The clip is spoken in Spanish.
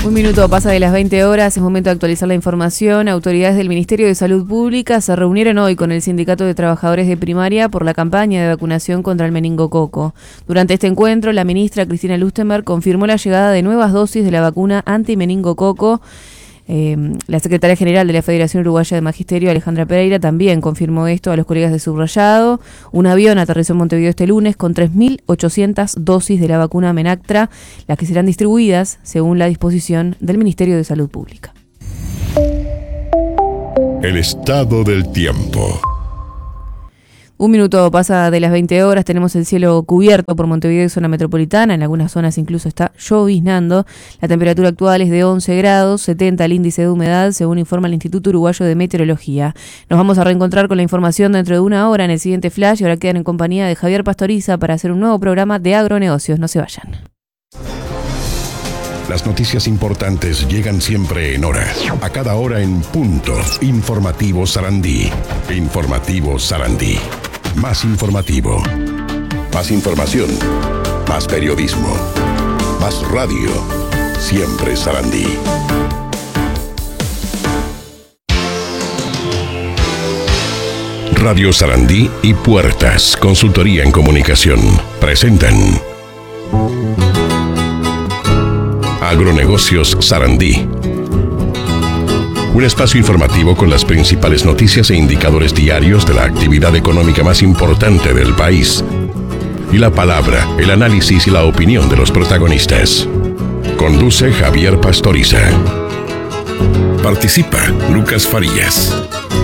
Un minuto pasa de las 20 horas, es momento de actualizar la información. Autoridades del Ministerio de Salud Pública se reunieron hoy con el Sindicato de Trabajadores de Primaria por la campaña de vacunación contra el meningococo. Durante este encuentro, la ministra Cristina Lustenberg confirmó la llegada de nuevas dosis de la vacuna anti-meningococo. La secretaria general de la Federación Uruguaya de Magisterio, Alejandra Pereira, también confirmó esto a los colegas de Subrayado. Un avión aterrizó en Montevideo este lunes con 3.800 dosis de la vacuna Menactra, las que serán distribuidas según la disposición del Ministerio de Salud Pública. El estado del tiempo. Un minuto pasa de las 20 horas, tenemos el cielo cubierto por Montevideo y zona metropolitana, en algunas zonas incluso está lloviznando. La temperatura actual es de 11 grados, 70 el índice de humedad, según informa el Instituto Uruguayo de Meteorología. Nos vamos a reencontrar con la información dentro de una hora en el siguiente flash y ahora quedan en compañía de Javier Pastoriza para hacer un nuevo programa de agronegocios. No se vayan. Las noticias importantes llegan siempre en hora, a cada hora en punto. Informativo Sarandí. Informativo Sarandí. Más informativo. Más información. Más periodismo. Más radio. Siempre Sarandí. Radio Sarandí y Puertas, consultoría en comunicación, presentan Agronegocios Sarandí. Un espacio informativo con las principales noticias e indicadores diarios de la actividad económica más importante del país. Y la palabra, el análisis y la opinión de los protagonistas. Conduce Javier Pastoriza. Participa Lucas Farías.